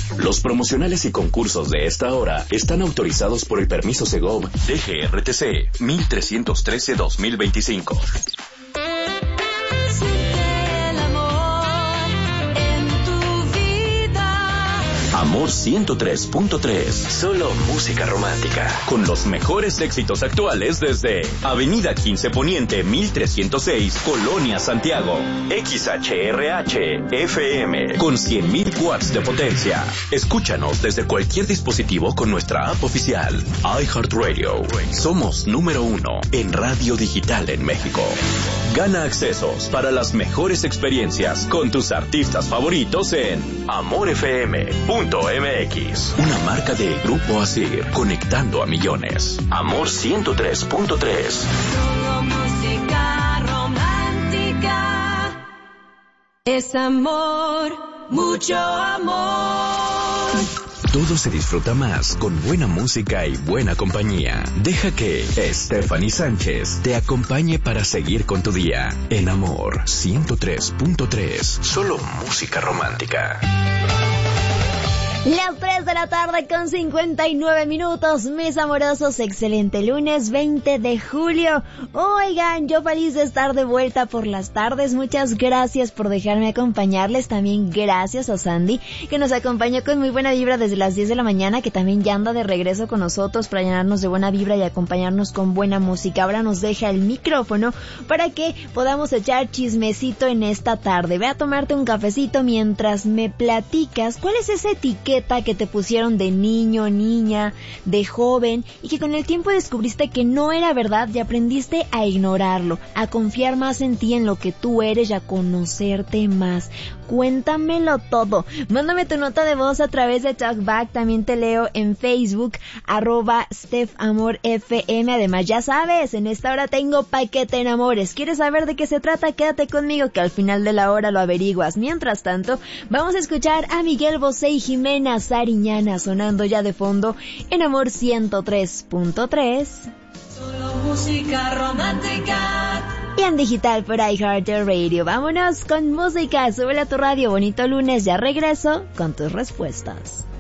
Los promocionales y concursos de esta hora están autorizados por el permiso Segov DGRTC 1313-2025. Amor 103.3, solo música romántica, con los mejores éxitos actuales desde Avenida 15 Poniente 1306, Colonia Santiago. XHRH FM, con 100.000 watts de potencia. Escúchanos desde cualquier dispositivo con nuestra app oficial, iHeartRadio. Somos número 1 en radio digital en México. Gana accesos para las mejores experiencias con tus artistas favoritos en amorfm.mx, una marca de Grupo Asir, conectando a millones. Amor 103.3. Solo música romántica. Es amor, mucho amor. Todo se disfruta más con buena música y buena compañía. Deja que Stephanie Sánchez te acompañe para seguir con tu día en Amor 103.3. Solo música romántica. Las 3 de la tarde con 59 minutos, mis amorosos, excelente lunes 20 de julio. Oigan, yo feliz de estar de vuelta por las tardes, muchas gracias por dejarme acompañarles, también gracias a Sandy, que nos acompañó con muy buena vibra desde las 10 de la mañana, que también ya anda de regreso con nosotros para llenarnos de buena vibra y acompañarnos con buena música. Ahora nos deja el micrófono para que podamos echar chismecito en esta tarde. Ve a tomarte un cafecito mientras me platicas cuál es esa etiqueta que te pusieron de niño, niña, de joven, y que con el tiempo descubriste que no era verdad y aprendiste a ignorarlo, a confiar más en ti, en lo que tú eres y a conocerte más. Cuéntamelo todo. Mándame tu nota de voz a través de Talkback. También te leo en Facebook, @StephAmorFM. Además, ya sabes, en esta hora tengo paquete en amores. ¿Quieres saber de qué se trata? Quédate conmigo que al final de la hora lo averiguas. Mientras tanto, vamos a escuchar a Miguel Bosé y Jimena Sariñana sonando ya de fondo en Amor 103.3. Solo música romántica. Y en digital por iHeartRadio. Vámonos con música. Súbele a tu radio. Bonito lunes. Ya regreso con tus respuestas.